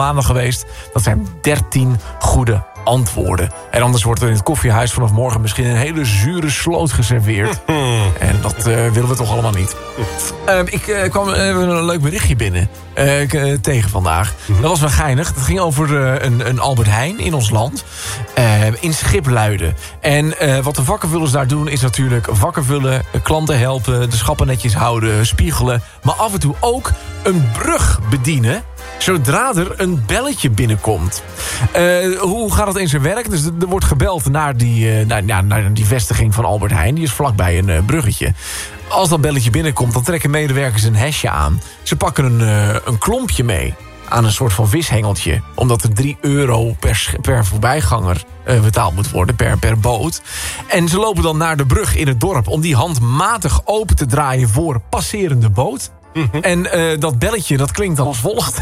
maandag geweest. Dat zijn 13 goede antwoorden. En anders wordt er in het koffiehuis vanaf morgen misschien een hele zure sloot geserveerd. En dat willen we toch allemaal niet. Ik kwam een leuk berichtje binnen tegen vandaag. Dat was wel geinig. Dat ging over een Albert Heijn in ons land. In Schipluiden. En wat de vakkenvullers daar doen is natuurlijk vakkenvullen, klanten helpen, de schappen netjes houden, spiegelen. Maar af en toe ook een brug bedienen zodra er een belletje binnenkomt. Hoe gaat dat in zijn werk? Dus er wordt gebeld naar die vestiging van Albert Heijn. Die is vlakbij een bruggetje. Als dat belletje binnenkomt, dan trekken medewerkers een hesje aan. Ze pakken een klompje mee aan een soort van vishengeltje. Omdat er €3 per voorbijganger betaald moet worden, per boot. En ze lopen dan naar de brug in het dorp om die handmatig open te draaien voor passerende boot. En dat belletje, dat klinkt dan als volgt.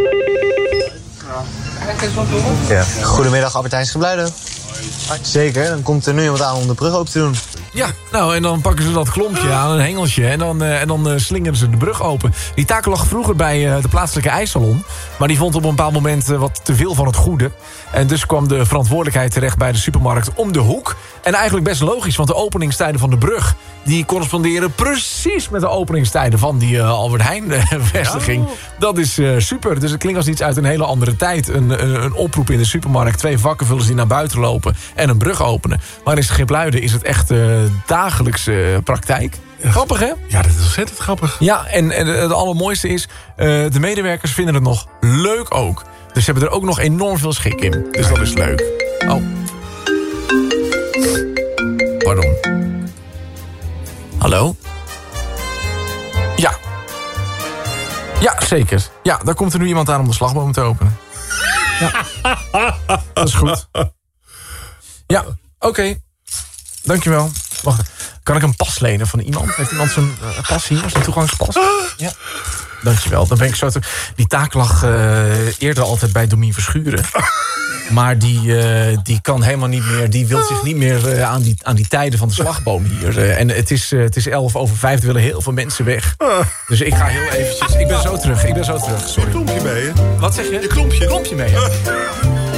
Ja. Goedemiddag, Albert Heijn Schipluiden. Zeker, dan komt er nu iemand aan om de brug open te doen. Ja, nou, en dan pakken ze dat klompje aan, een hengeltje... en dan slingeren ze de brug open. Die taak lag vroeger bij de plaatselijke ijssalon... maar die vond op een bepaald moment wat te veel van het goede. En dus kwam de verantwoordelijkheid terecht bij de supermarkt om de hoek. En eigenlijk best logisch, want de openingstijden van de brug... die corresponderen precies met de openingstijden van die Albert Heijn-vestiging. Ja. Dat is super, dus het klinkt als iets uit een hele andere tijd. Een oproep in de supermarkt, 2 vakkenvullers die naar buiten lopen... en een brug openen. Maar in Schipluiden is het echt dagelijkse praktijk. Grappig, hè? Ja, dat is ontzettend grappig. Ja, en het allermooiste is... de medewerkers vinden het nog leuk ook. Dus ze hebben er ook nog enorm veel schik in. Dus dat is leuk. Oh. Pardon. Hallo? Ja. Ja, zeker. Ja, daar komt er nu iemand aan om de slagboom te openen. Ja. Dat is goed. Ja, oké. Dankjewel. Wacht, kan ik een pas lenen van iemand? Heeft iemand zijn pas hier? Zijn toegangspas? Ja. Dankjewel. Dan ben ik zo die taak lag eerder altijd bij Domien Verschuren. Maar die kan helemaal niet meer... die wil zich niet meer aan die tijden van de slagboom hier. En het is 5:11. Er willen heel veel mensen weg. Dus ik ga heel eventjes... Ik ben zo terug. Sorry. Je klompje mee, hè? Wat zeg je? Je klompje. Klompje mee, hè?